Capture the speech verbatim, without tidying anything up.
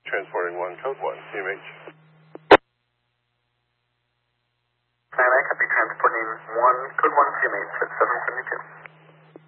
transporting one, code one, C M H. And I copy transporting one, code one, C M H at seven seventy-two.